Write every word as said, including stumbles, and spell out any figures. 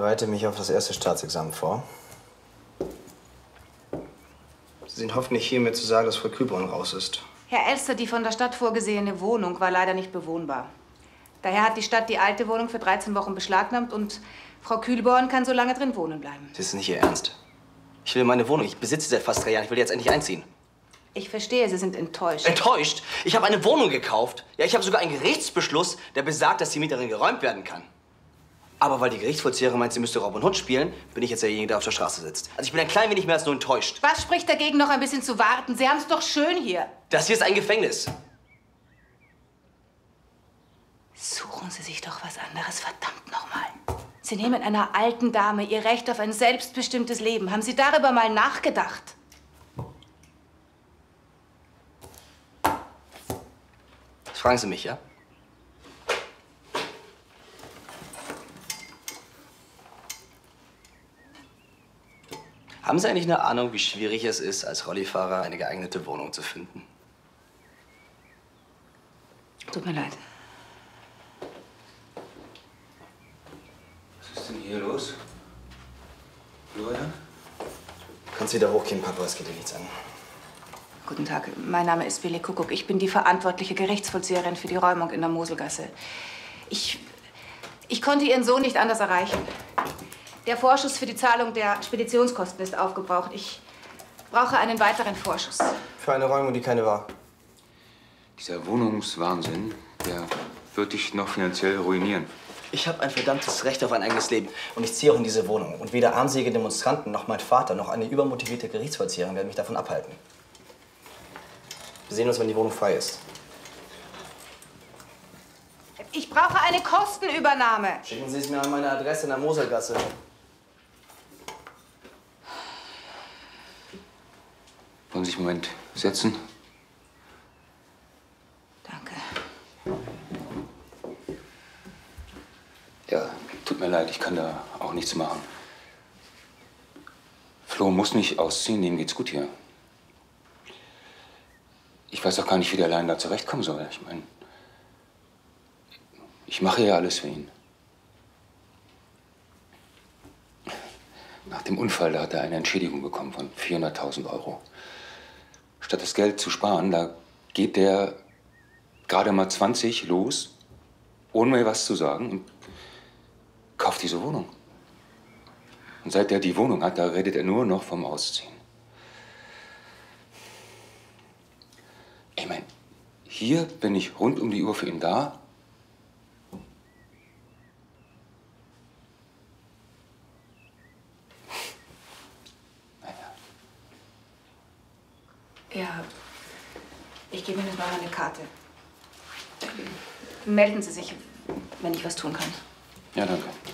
bereite mich auf das erste Staatsexamen vor. Sie sind hoffentlich hiermit zu sagen, dass Frau Kühlborn raus ist. Herr Elster, die von der Stadt vorgesehene Wohnung war leider nicht bewohnbar. Daher hat die Stadt die alte Wohnung für dreizehn Wochen beschlagnahmt und Frau Kühlborn kann so lange drin wohnen bleiben. Das ist nicht Ihr Ernst. Ich will meine Wohnung. Ich besitze sie seit fast drei Jahren. Ich will jetzt endlich einziehen. Ich verstehe, Sie sind enttäuscht. Enttäuscht? Ich habe eine Wohnung gekauft. Ja, ich habe sogar einen Gerichtsbeschluss, der besagt, dass die Mieterin geräumt werden kann. Aber weil die Gerichtsvollzieherin meint, sie müsste Robin Hood spielen, bin ich jetzt derjenige, der auf der Straße sitzt. Also ich bin ein klein wenig mehr als nur enttäuscht. Was spricht dagegen, noch ein bisschen zu warten? Sie haben es doch schön hier. Das hier ist ein Gefängnis. Suchen Sie sich doch was anderes, verdammt nochmal. Sie nehmen einer alten Dame ihr Recht auf ein selbstbestimmtes Leben. Haben Sie darüber mal nachgedacht? Das fragen Sie mich, ja? Haben Sie eigentlich eine Ahnung, wie schwierig es ist, als Rollifahrer eine geeignete Wohnung zu finden? Tut mir leid. Was ist denn hier los? Florian? Du kannst wieder hochgehen, Papa, es geht dir nichts an. Guten Tag, mein Name ist Willi Kuckuck. Ich bin die verantwortliche Gerichtsvollzieherin für die Räumung in der Moselgasse. Ich, ich konnte Ihren Sohn nicht anders erreichen. Der Vorschuss für die Zahlung der Speditionskosten ist aufgebraucht. Ich brauche einen weiteren Vorschuss. Für eine Räumung, die keine war. Dieser Wohnungswahnsinn, der wird dich noch finanziell ruinieren. Ich habe ein verdammtes Recht auf ein eigenes Leben. Und ich ziehe auch in diese Wohnung. Und weder armselige Demonstranten, noch mein Vater, noch eine übermotivierte Gerichtsvollzieherin werden mich davon abhalten. Wir sehen uns, wenn die Wohnung frei ist. Ich brauche eine Kostenübernahme. Schicken Sie es mir an meine Adresse in der Moselgasse. Wollen Sie sich einen Moment setzen? Danke. Ja, tut mir leid, ich kann da auch nichts machen. Flo muss nicht ausziehen, ihm geht's gut hier. Ich weiß auch gar nicht, wie der allein da zurechtkommen soll. Ich meine, ich mache ja alles für ihn. Nach dem Unfall, da hat er eine Entschädigung bekommen von vierhunderttausend Euro. Statt das Geld zu sparen, da geht der gerade mal zwanzig los, ohne mir was zu sagen, und kauft diese Wohnung. Und seit er die Wohnung hat, da redet er nur noch vom Ausziehen. Ich meine, hier bin ich rund um die Uhr für ihn da. Ja, ich gebe Ihnen mal eine Karte. Melden Sie sich, wenn ich was tun kann. Ja, danke.